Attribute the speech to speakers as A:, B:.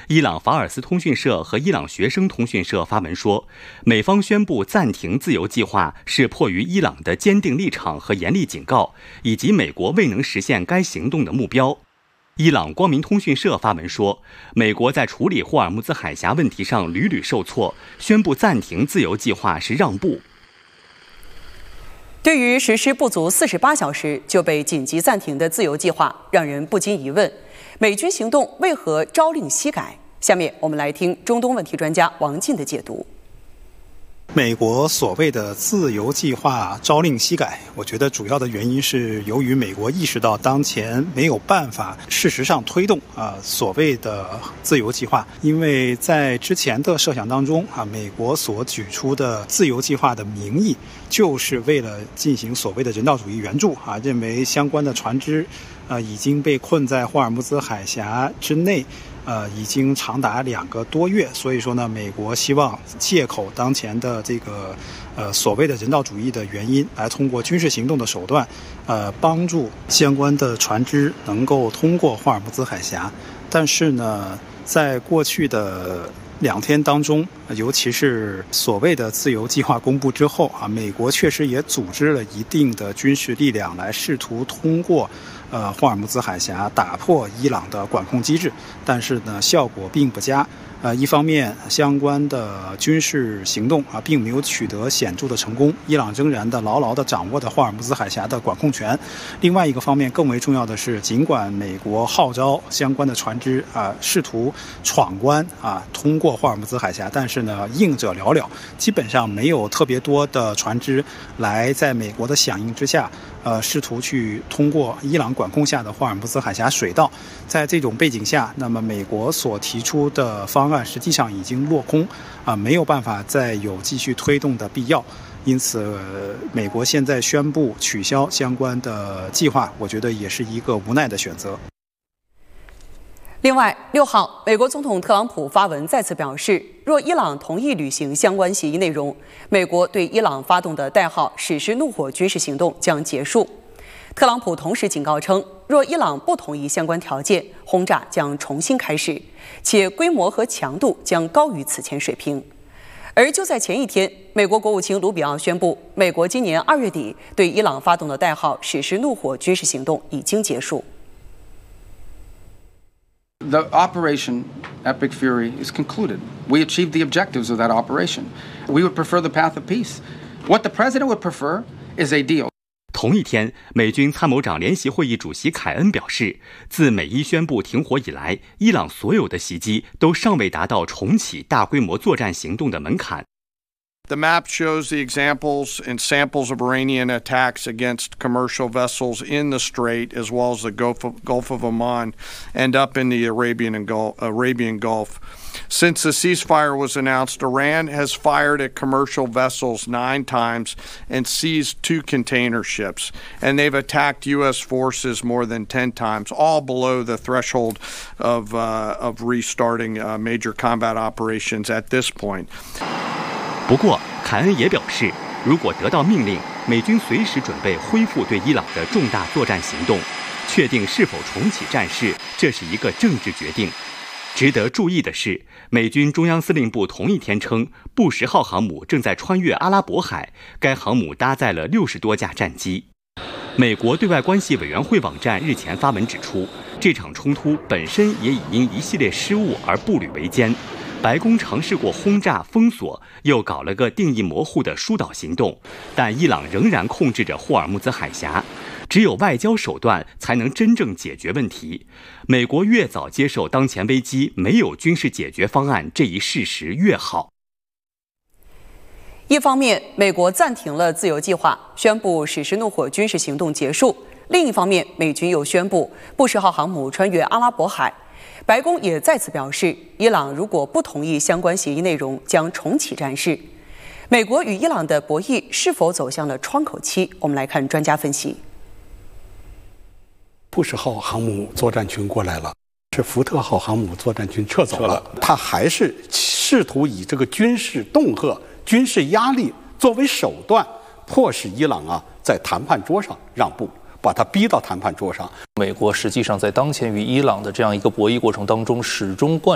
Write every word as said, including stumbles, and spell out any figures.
A: 伊朗法尔斯通讯社和伊朗学生通讯社发文说，美方宣布暂停自由计划是迫于伊朗的坚定立场和严厉警告，以及美国未能实现该行动的目标。伊朗光明通讯社发文说，美国在处理霍尔木兹海峡问题上屡屡受挫，宣布暂停自由计划是让步。
B: 对于实施不足四十八小时就被紧急暂停的自由计划，让人不禁疑问：美军行动为何朝令夕改？下面我们来听中东问题专家王进的解读。
C: 美国所谓的自由计划朝令夕改，我觉得主要的原因是由于美国意识到当前没有办法事实上推动啊所谓的自由计划，因为在之前的设想当中啊，美国所举出的自由计划的名义就是为了进行所谓的人道主义援助啊，认为相关的船只呃已经被困在霍尔木兹海峡之内。呃，已经长达两个多月，所以说呢，美国希望借口当前的这个呃所谓的人道主义的原因，来通过军事行动的手段，呃，帮助相关的船只能够通过霍尔木兹海峡。但是呢，在过去的两天当中，尤其是所谓的自由计划公布之后啊，美国确实也组织了一定的军事力量来试图通过呃霍尔木兹海峡打破伊朗的管控机制，但是呢效果并不佳。呃，一方面相关的军事行动啊并没有取得显著的成功，伊朗仍然的牢牢地掌握着霍尔木兹海峡的管控权。另外一个方面，更为重要的是，尽管美国号召相关的船只啊试图闯关啊通过霍尔木兹海峡，但是呢应者寥寥，基本上没有特别多的船只来在美国的响应之下，呃试图去通过伊朗管控下的霍尔木兹海峡水道。在这种背景下，那么美国所提出的方案实际上已经落空啊，没有办法再有继续推动的必要。因此，美国现在宣布取消相关的计划，我觉得也是一个无奈的选择。
B: 另外，六号，美国总统特朗普发文再次表示，若伊朗同意履行相关协议内容，美国对伊朗发动的代号“史诗怒火”军事行动将结束。特朗普同时警告称，若伊朗不同意相关条件，轰炸将重新开始，且规模和强度将高于此前水平。而就在前一天，美国国务卿卢比奥宣布，美国今年二月底对伊朗发动的代号“史诗怒火”军事行动已经结束。
D: The operation Epic Fury is concluded. We achieved the objectives of that operation. We would prefer the path of peace. What the president would prefer is a deal.
A: 同一天，美军参谋长联席会议主席凯恩表示，自美伊宣布停火以来，伊朗所有的袭击都尚未达到重启大规模作战行动的门槛。
E: The map shows the examples and samples of Iranian attacks against commercial vessels in the Strait, as well as the Gulf of, Gulf of Oman and up in the Arabian, and Gulf, Arabian Gulf. Since the ceasefire was announced, Iran has fired at commercial vessels nine times and seized two container ships. And they've attacked U S forces more than ten times, all below the threshold of, uh, of restarting uh, major combat operations at this point.
A: 不过，凯恩也表示，如果得到命令，美军随时准备恢复对伊朗的重大作战行动。确定是否重启战事，这是一个政治决定。值得注意的是，美军中央司令部同一天称，布什号航母正在穿越阿拉伯海，该航母搭载了六十多架战机。美国对外关系委员会网站日前发文指出，这场冲突本身也已因一系列失误而步履维艰。白宫尝试过轰炸、封锁，又搞了个定义模糊的疏导行动，但伊朗仍然控制着霍尔木兹海峡。只有外交手段才能真正解决问题。美国越早接受当前危机没有军事解决方案这一事实越好。
B: 一方面，美国暂停了自由计划，宣布史诗怒火军事行动结束；另一方面，美军又宣布布什号航母穿越阿拉伯海。白宫也再次表示，伊朗如果不同意相关协议内容，将重启战事。美国与伊朗的博弈是否走向了窗口期？我们来看专家分析。
F: 布什号航母作战群过来了，是福特号航母作战群撤走了，他还是试图以这个军事恫吓、军事压力作为手段，迫使伊朗啊在谈判桌上让步，把他逼到谈判桌上。
G: 美国实际上在当前与伊朗的这样一个博弈过程当中，始终贯